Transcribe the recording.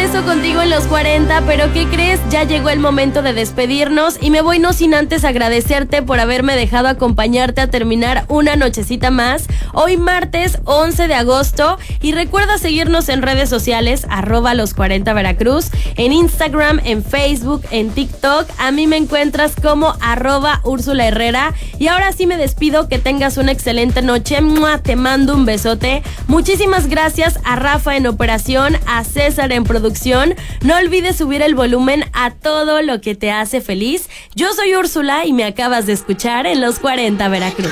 regreso contigo en los 40, pero ¿qué crees? Ya llegó el momento de despedirnos y me voy no sin antes agradecerte por haberme dejado acompañarte a terminar una nochecita más. Hoy martes 11 de agosto y recuerda seguirnos en redes sociales @los40 Veracruz, en Instagram, en Facebook, en TikTok. A mí me encuentras como @Úrsula Herrera y ahora sí me despido, que tengas una excelente noche. ¡Mua! Te mando un besote. Muchísimas gracias a Rafa en operación, a César en producción. No olvides subir el volumen a todo lo que te hace feliz. Yo soy Úrsula y me acabas de escuchar en los 40 Veracruz.